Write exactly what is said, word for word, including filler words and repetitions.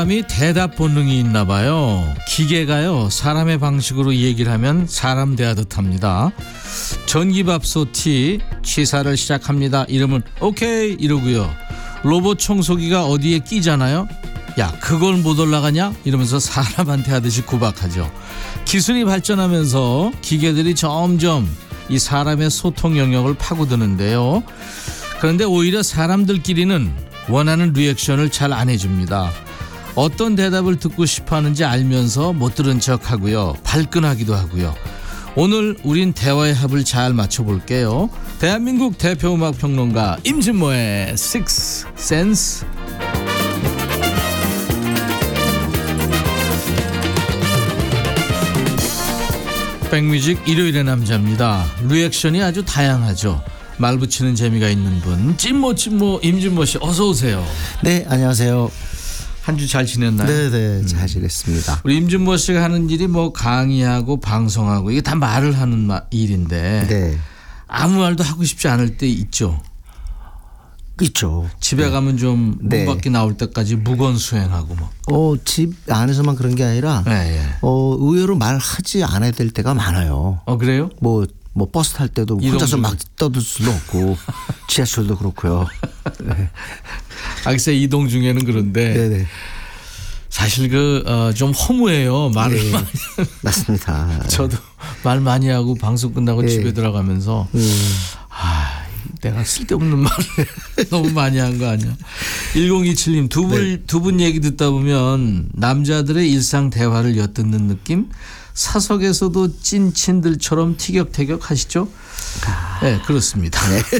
사람이 대답 본능이 있나 봐요. 기계가요 사람의 방식으로 얘기를 하면 사람 대하듯 합니다. 전기밥솥 티 취사를 시작합니다 이러면 오케이 이러고요. 로봇 청소기가 어디에 끼잖아요. 야 그걸 못 올라가냐 이러면서 사람한테 하듯이 구박하죠. 기술이 발전하면서 기계들이 점점 이 사람의 소통 영역을 파고드는데요. 그런데 오히려 사람들끼리는 원하는 리액션을 잘 안 해줍니다. 어떤 대답을 듣고 싶어 하는지 알면서 못 들은 척 하고요. 발끈하기도 하고요. 오늘 우린 대화의 합을 잘 맞춰볼게요. 대한민국 대표 음악평론가 임진모의 Six Sense. 백뮤직 일요일의 남자입니다. 리액션이 아주 다양하죠. 말 붙이는 재미가 있는 분 찐모 찐모 임진모 씨 어서 오세요. 네 안녕하세요. 한 주 잘 지냈나요? 네네 잘 지냈습니다. 우리 임진모 씨가 하는 일이 뭐 강의하고 방송하고 이게 다 말을 하는 일인데 네. 아무 말도 하고 싶지 않을 때 있죠. 있죠. 집에 네. 가면 좀 문 네. 밖에 나올 때까지 무건수행하고 뭐. 어, 집 안에서만 그런 게 아니라 네, 네. 어, 의외로 말하지 않아야 될 때가 많아요. 어 그래요? 뭐, 뭐 버스 탈 때도 혼자서 중. 막 떠들 수도 없고 지하철도 그렇고요. 네. 아 글쎄 이동 중에는 그런데 네네. 사실 그 좀 허무해요. 말을 네. 많이. 맞습니다. 저도 말 많이 하고 방송 끝나고 네. 집에 들어가면서 음. 아 내가 쓸데없는 말을 너무 많이 한 거 아니야. 천이십칠 님 두 분 네. 두 분 얘기 듣다 보면 남자들의 일상 대화를 엿듣는 느낌. 사석에서도 찐친들처럼 티격태격 하시죠? 네 그렇습니다. 네.